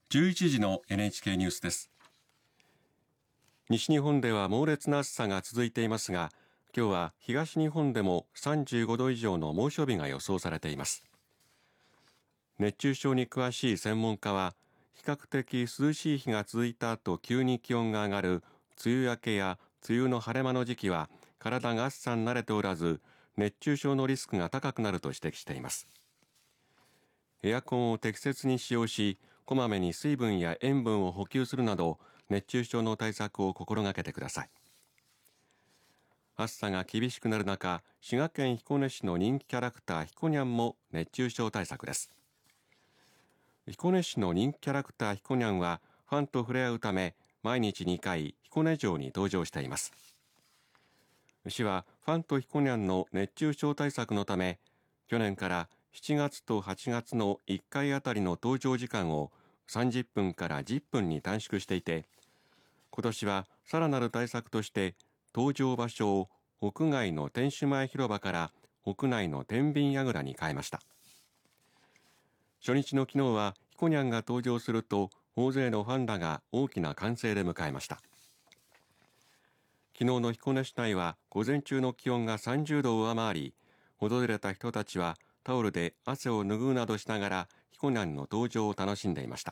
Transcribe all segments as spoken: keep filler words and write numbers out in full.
じゅういちじの エヌエイチケー ニュースです。西日本では猛烈な暑さが続いていますが、今日は東日本でもさんじゅうごど以上の猛暑日が予想されています。熱中症に詳しい専門家は、比較的涼しい日が続いた後急に気温が上がる梅雨明けや梅雨の晴れ間の時期は体が暑さに慣れておらず、熱中症のリスクが高くなると指摘しています。エアコンを適切に使用し、こまめに水分や塩分を補給するなど、熱中症の対策を心がけてください。暑さが厳しくなる中、滋賀県彦根市の人気キャラクターひこにゃんも熱中症対策です。彦根市の人気キャラクターひこにゃんは、ファンと触れ合うため、毎日にかい彦根城に登場しています。市はファンとひこにゃんの熱中症対策のため、去年からしちがつとはちがつのいっかいあたりの登場時間をさんじゅっぷんからじゅっぷんに短縮していて、今年はさらなる対策として登場場所を屋外の天守前広場から屋内の天秤櫓に変えました。初日の昨日はひこにゃんが登場すると大勢のファンらが大きな歓声で迎えました。昨日の彦根市内は午前中の気温がさんじゅうどを上回り、訪れた人たちはタオルで汗を拭うなどしながらひこにゃんの登場を楽しんでいました。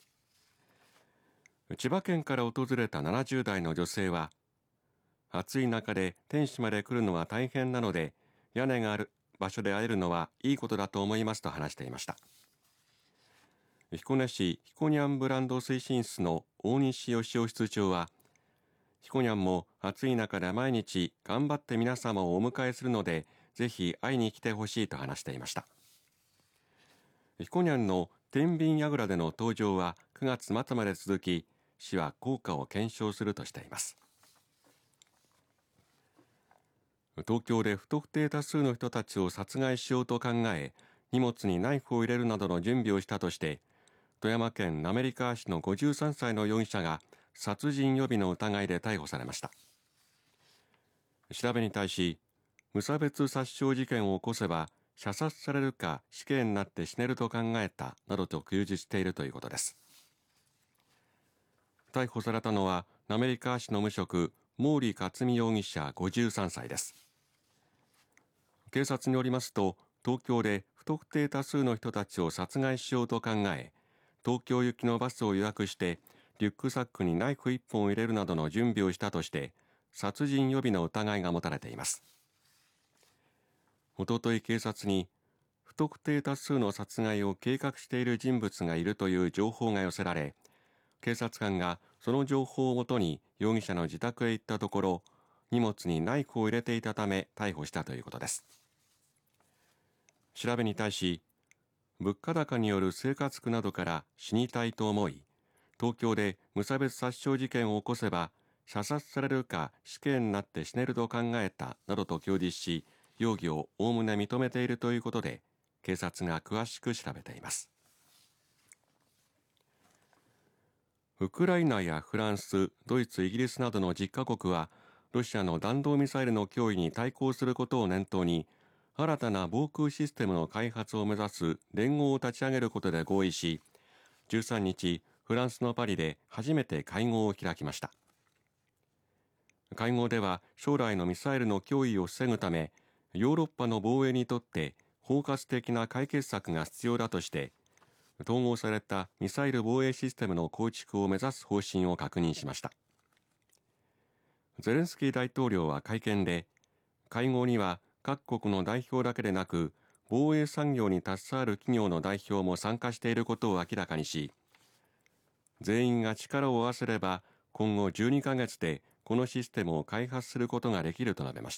千葉県から訪れたななじゅうだいの女性は、暑い中で天守まで来るのは大変なので、屋根がある場所で会えるのはいいことだと思いますと話していました。彦根市ひこにゃんブランド推進室の大西義雄室長は、ひこにゃんも暑い中で毎日頑張って皆様をお迎えするので、ぜひ会いに来てほしいと話していました。ひこにゃんの天秤櫓での登場はくがつ末まで続き、市は効果を検証するとしています。東京で不特定多数の人たちを殺害しようと考え、荷物にナイフを入れるなどの準備をしたとして、富山県滑川市のごじゅうさんさいの容疑者が殺人予備の疑いで逮捕されました。調べに対し、無差別殺傷事件を起こせば射殺されるか死刑になって死ねると考えたなどと供述しているということです。逮捕されたのは滑川市の無職毛利克美容疑者ごじゅうさんさいです。警察によりますと、東京で不特定多数の人たちを殺害しようと考え、東京行きのバスを予約してリュックサックにナイフいっぽんを入れるなどの準備をしたとして殺人予備の疑いが持たれています。おととい警察に不特定多数の殺害を計画している人物がいるという情報が寄せられ、警察官がその情報をもとに容疑者の自宅へ行ったところ、荷物にナイフを入れていたため逮捕したということです。調べに対し、物価高による生活苦などから死にたいと思い、東京で無差別殺傷事件を起こせば射殺されるか死刑になって死ねると考えたなどと供述し、容疑をおおむね認めているということで、警察が詳しく調べています。ウクライナやフランス、ドイツ、イギリスなどのじゅっかこくは、ロシアの弾道ミサイルの脅威に対抗することを念頭に、新たな防空システムの開発を目指す連合を立ち上げることで合意し、じゅうさんにち、フランスのパリで初めて会合を開きました。会合では、将来のミサイルの脅威を防ぐため、ヨーロッパの防衛にとって包括的な解決策が必要だとして、統合されたミサイル防衛システムの構築を目指す方針を確認しました。ゼレンスキー大統領は会見で、会合には各国の代表だけでなく、防衛産業に携わる企業の代表も参加していることを明らかにし、全員が力を合わせれば今後じゅうにかげつでこのシステムを開発することができると述べました。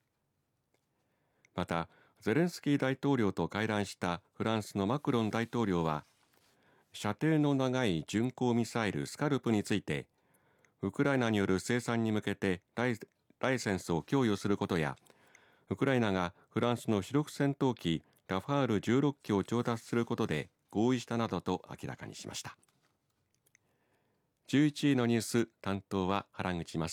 また、ゼレンスキー大統領と会談したフランスのマクロン大統領は、射程の長い巡航ミサイルスカルプについて、ウクライナによる生産に向けてライ、ライセンスを供与することや、ウクライナがフランスの主力戦闘機ラファールじゅうろっきを調達することで合意したなどと明らかにしました。じゅういちじのニュース担当は原口正